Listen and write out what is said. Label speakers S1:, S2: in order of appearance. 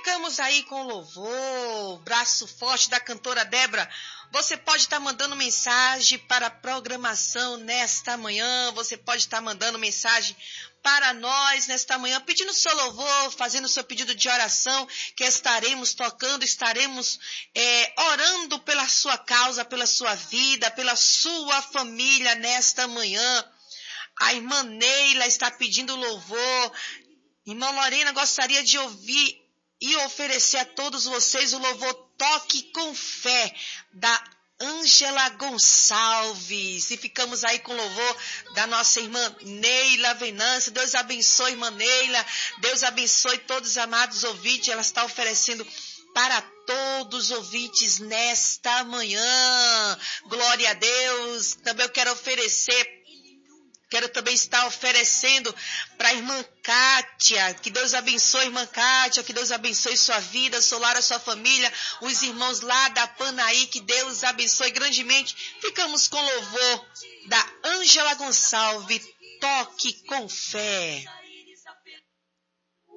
S1: ficamos aí com louvor, braço forte da cantora Débora. Você pode estar mandando mensagem para a programação nesta manhã, você pode estar mandando mensagem para nós nesta manhã, pedindo seu louvor, fazendo seu pedido de oração, que estaremos tocando, estaremos orando pela sua causa, pela sua vida, pela sua família nesta manhã. A irmã Neila está pedindo louvor. Irmã Lorena gostaria de ouvir e oferecer a todos vocês o louvor Toque com Fé, da Ângela Gonçalves. E ficamos aí com o louvor da nossa irmã Neila Venâncio. Deus abençoe, irmã Neila. Deus abençoe todos os amados ouvintes. Ela está oferecendo para todos os ouvintes nesta manhã. Glória a Deus. Também eu quero também estar oferecendo para a irmã Kátia, que Deus abençoe, irmã Kátia, que Deus abençoe sua vida, seu lar, a sua família, os irmãos lá da Panaí, que Deus abençoe grandemente. Ficamos com louvor da Ângela Gonçalves, Toque com Fé.